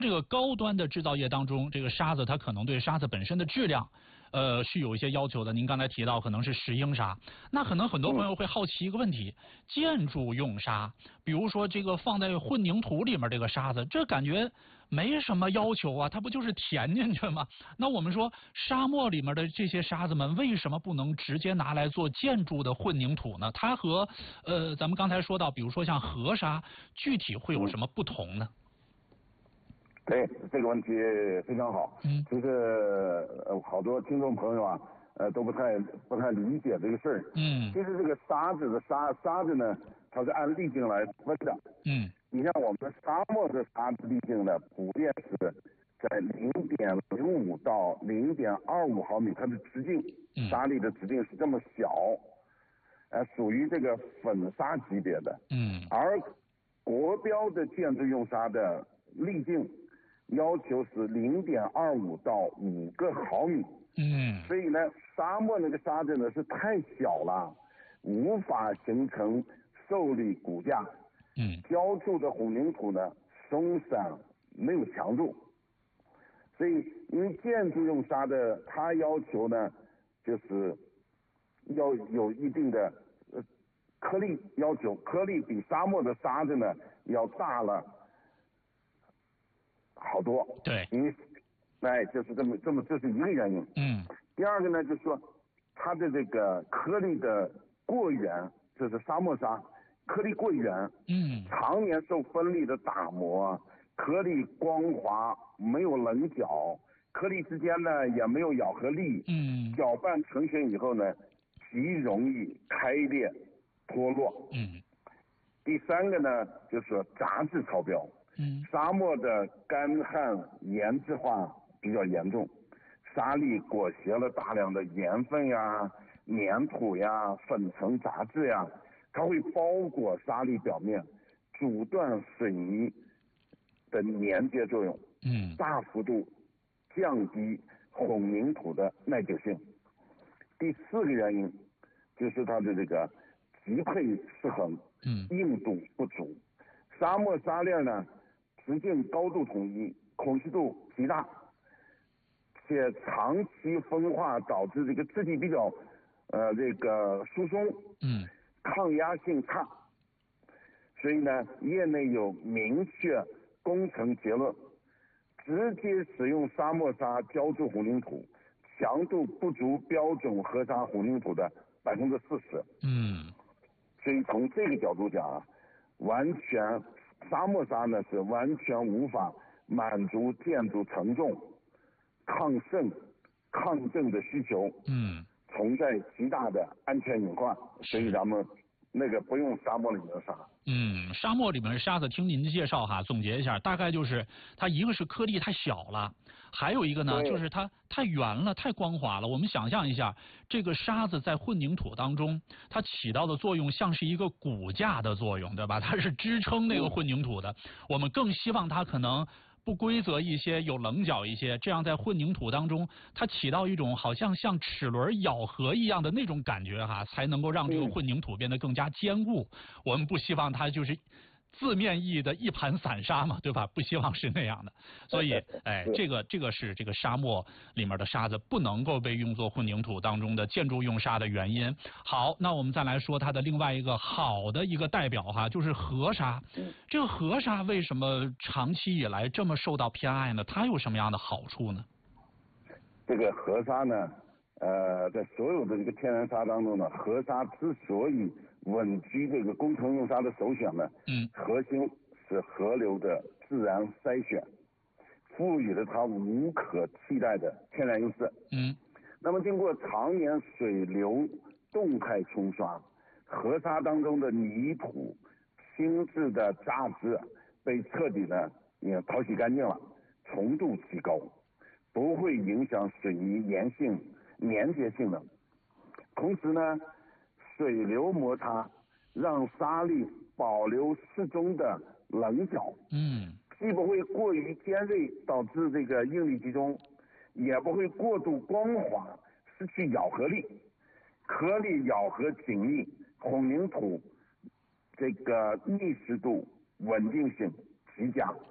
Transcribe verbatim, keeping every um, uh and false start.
这个高端的制造业当中，这个沙子它可能对沙子本身的质量，呃，是有一些要求的。您刚才提到可能是石英砂，那可能很多朋友会好奇一个问题：建筑用沙，比如说这个放在混凝土里面这个沙子，这感觉没什么要求啊，它不就是填进去吗？那我们说沙漠里面的这些沙子们为什么不能直接拿来做建筑的混凝土呢？它和呃咱们刚才说到，比如说像河沙，具体会有什么不同呢？ 对，这个问题非常好。 嗯， 其实呃好多听众朋友啊，呃都不太不太理解这个事儿。 嗯， 其实这个沙子的沙沙子呢，它是按粒径来分的。 嗯， 你像我们沙漠的沙子粒径呢，普遍是在零点零五到零点二五毫米，它的直径，沙粒的直径是这么小，呃，属于这个粉沙级别的。 嗯， 而国标的建筑用沙的粒径要求是零点二五到五个毫米。 嗯， 所以呢，沙漠那个沙子呢是太小了，无法形成受力骨架。 嗯， 浇筑的混凝土呢松散，没有强度。所以因为建筑用沙的，它要求呢就是要有一定的呃颗粒要求，颗粒比沙漠的沙子呢要大了好多。 对， 因为哎，就是这么这么，这是一个原因。 嗯， 第二个呢，就是说它的这个颗粒的过圆，就是沙漠沙颗粒过圆， 嗯， 常年受风力的打磨，颗粒光滑，没有棱角，颗粒之间呢也没有咬合力。 嗯， 搅拌成型以后呢，极容易开裂脱落。 嗯， 第三个呢，就是说杂质超标。 嗯， 沙漠的干旱盐质化比较严重，沙粒裹挟了大量的盐分呀、粘土呀、粉尘杂质呀，它会包裹沙粒表面，阻断水泥的粘接作用， 嗯， 大幅度降低混凝土的耐久性。第四个原因就是它的这个级配失衡， 嗯， 硬度不足。沙漠沙链呢，直径高度统一，孔隙度极大，且长期风化导致这个质地比较呃这个疏松， 嗯， 抗压性差。所以呢，业内有明确工程结论，直接使用沙漠沙浇筑混凝土，强度不足标准河沙混凝土的百分之四十。 嗯， 所以从这个角度讲啊，完全沙漠沙呢是完全无法满足建筑承重、抗渗、抗震的需求。 嗯， 存在极大的安全隐患，所以咱们那个不用沙漠里面的沙。 嗯，沙漠里面的沙子，听您的介绍哈，总结一下，大概就是它一个是颗粒太小了，还有一个呢就是它太圆了、太光滑了。我们想象一下，这个沙子在混凝土当中，它起到的作用像是一个骨架的作用，对吧？它是支撑那个混凝土的。我们更希望它可能不规则一些，有棱角一些，这样在混凝土当中，它起到一种好像像齿轮咬合一样的那种感觉哈，才能够让这个混凝土变得更加坚固。我们不希望它就是字面意义的一盘散沙嘛，对吧？不希望是那样的。所以，哎，这个这个是这个沙漠里面的沙子不能够被用作混凝土当中的建筑用沙的原因。好，那我们再来说它的另外一个好的一个代表哈，就是河沙。这个河沙为什么长期以来这么受到偏爱呢？它有什么样的好处呢？ 这个河沙呢，呃，在所有的这个天然沙当中呢，河沙之所以稳居这个工程用沙的首选呢， 嗯， 核心是河流的自然筛选，赋予了它无可替代的天然优势。 嗯， 那么经过常年水流动态冲刷，河沙当中的泥土、轻质的杂质被彻底的也淘洗干净了，重度提高，不会影响水泥粘性、粘结性能。同时呢，水流摩擦让沙粒保留适中的棱角， 嗯， 既不会过于尖锐导致这个应力集中，也不会过度光滑失去咬合力，颗粒咬合紧密，混凝土这个密实度、稳定性极佳。